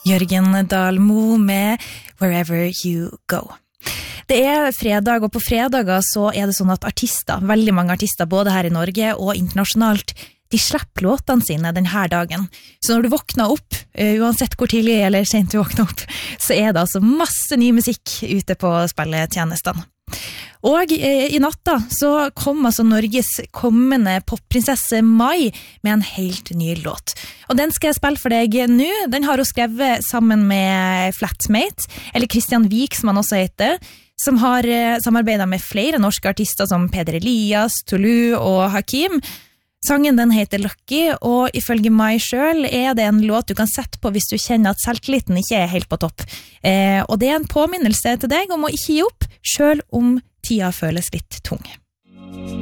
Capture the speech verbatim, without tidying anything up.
Jørgen Dahl-Moe med Wherever You Go. Det er fredag, og på fredager så er det sånn at artister, veldig mange artister, både her i Norge og internasjonalt, de slipper låtene sine denne dagen. Så når du våkner opp, uansett hvor tidlig eller sent du våkner opp, så er det altså masse ny musikk ute på spilletjenestene. Og eh, i natta så kom altså Norges kommende popprinsesse Mai med en helt ny låt. Og den skal jeg spille for deg nå. Den har hun skrevet sammen med Flatmate, eller Christian Vik som han også heter, som har eh, samarbeidet med flere norske artister som Peder Elias, Tulu og Hakim. Sangen den heter Lucky, og ifølge Mai selv er det en låt du kan sette på hvis du kjenner at selvtilliten ikke er helt på topp. Eh, og det er en påminnelse til deg om å ikke gi opp, selv om tida føles litt tung.